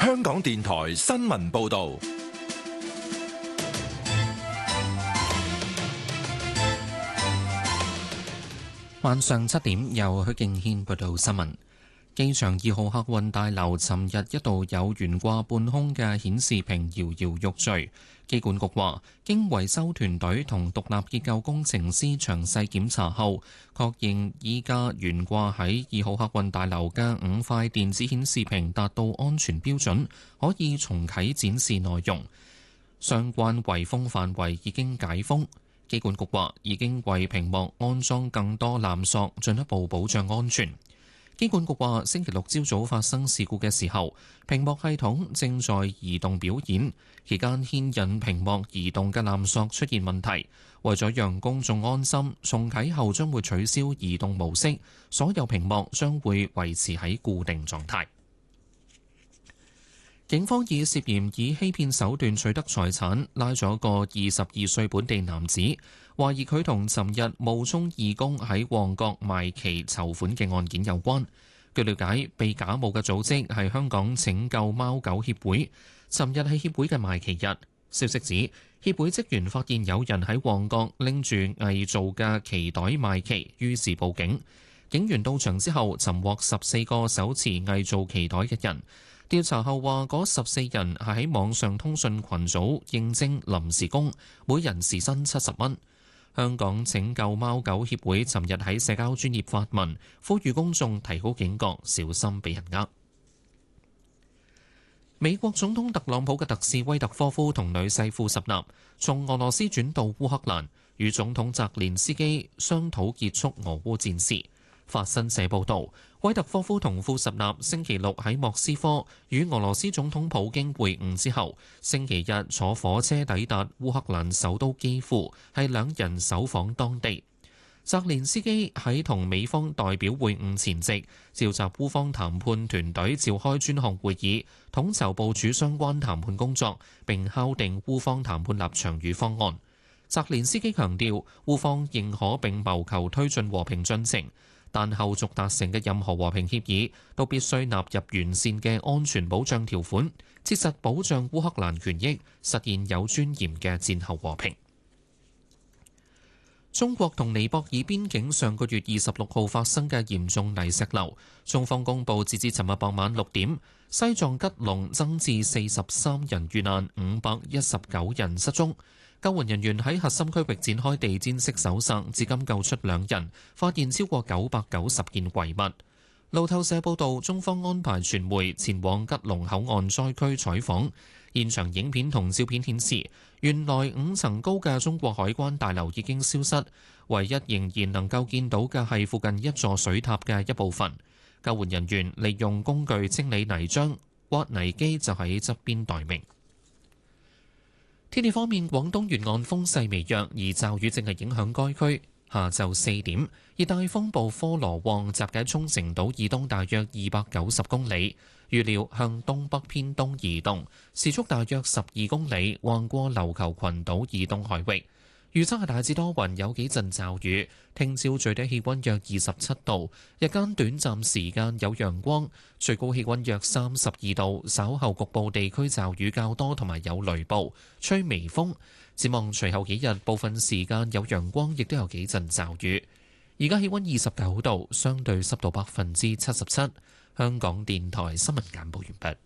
香港電台新聞報道， 晚上7點由許敬軒報道新聞。機場2號客運大樓尋日一度有懸掛半空嘅顯示屏搖搖欲墜。機管局話，經維修團隊同獨立結構工程師詳細檢查後，確認依家懸掛喺2號客運大樓嘅5塊電子顯示屏達到安全標準，可以重啟展示內容。相關圍封範圍已經解封。機管局話，已經為屏幕安裝更多纜索，進一步保障安全。機管局話，星期六朝早發生事故嘅時候，屏幕系統正在移動表演，期間牽引屏幕移動嘅纜索出現問題。為咗讓公眾安心，重啟後將會取消移動模式，所有屏幕將會維持喺固定狀態。警方以涉嫌以欺騙手段取得財產，拉咗個22歲本地男子，懷疑佢同尋日冒充義工喺旺角賣旗籌款嘅案件有關。據了解，被假冒嘅組織係香港拯救貓狗協會，尋日係協會嘅賣旗日。消息指，協會職員發現有人喺旺角拎住偽造嘅旗袋賣旗，於是報警。警員到場之後，尋獲14個手持偽造旗袋嘅人。調查後話，嗰14人係喺網上通訊群組應徵臨時工，每人時薪70蚊。香港拯救貓狗協會尋日喺社交專頁發文，呼籲公眾提高警覺，小心被人呃。美國總統特朗普嘅特使威特科夫同女婿庫什納從俄羅斯轉到烏克蘭，與總統澤連斯基商討結束俄烏戰事。法新社報導，威特科夫同庫什納星期六喺莫斯科與俄羅斯總統普京會晤之後，星期日坐火車抵達烏克蘭首都基輔，係兩人首訪當地。澤連斯基喺同美方代表會晤前夕，召集烏方談判團隊召開專項會議，統籌部署相關談判工作，並敲定烏方談判立場與方案。澤連斯基強調，烏方認可並謀求推進和平進程，但後續達成嘅任何和平協議都必須納入完善嘅安全保障條款，切實保障烏克蘭權益，實現有尊嚴嘅戰後和平。中國同尼泊爾邊境上個月26號發生嘅嚴重泥石流，中方公佈截至尋日傍晚6點，西藏吉隆增至43人遇難，519人失蹤。救援人員喺核心區域展開地毯式搜索，至今救出2人，發現超過990件遺物。路透社報道，中方安排傳媒前往吉隆口岸災區採訪，現場影片同照片顯示，原來5層高嘅中國海關大樓已經消失，唯一仍然能夠見到嘅係附近一座水塔嘅一部分。救援人員利用工具清理泥漿，挖泥機就喺側邊待命。天氣方面，廣東沿岸風勢微弱，而驟雨正係影響該區。下晝4點，熱帶風暴科羅旺集結沖繩島以東大約290公里，預料向東北偏東移動，時速大約12公里，橫過琉球群島以東海域。預測係大致多雲，有幾陣驟雨。聽朝最低氣溫約27度，日間短暫時間有陽光，最高氣溫約32度。稍後局部地區驟雨較多，同埋有雷暴，吹微風。展望隨後幾日，部分時間有陽光，亦都有幾陣驟雨。而家氣溫29度，相對濕度77%。香港電台新聞簡報完畢。